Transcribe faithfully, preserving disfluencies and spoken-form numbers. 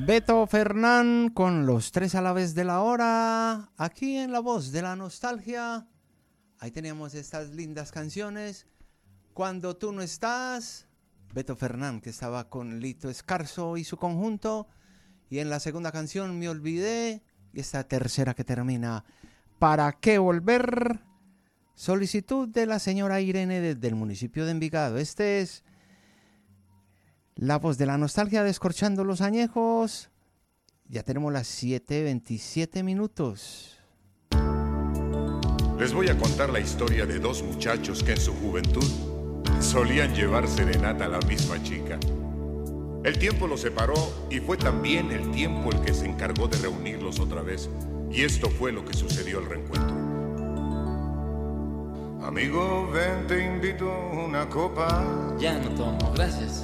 Beto Fernán con los tres a la vez de la hora, aquí en La Voz de la Nostalgia. Ahí teníamos estas lindas canciones. Cuando tú no estás, Beto Fernán, que estaba con Lito Escarzo y su conjunto. Y en la segunda canción, Me Olvidé. Y esta tercera que termina, ¿Para qué volver? Solicitud de la señora Irene desde el municipio de Envigado. Este es La Voz de la Nostalgia, descorchando los añejos. Ya tenemos las siete veintisiete minutos. Les voy a contar la historia de dos muchachos que en su juventud solían llevar serenata a la misma chica. El tiempo los separó y fue también el tiempo el que se encargó de reunirlos otra vez. Y esto fue lo que sucedió al reencuentro. Amigo, ven, te invito a una copa. Ya no tomo, gracias.